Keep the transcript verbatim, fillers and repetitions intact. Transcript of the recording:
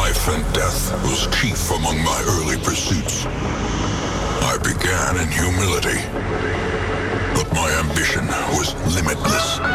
Life and death was chief among my early pursuits. I began in humility, but my ambition was limitless.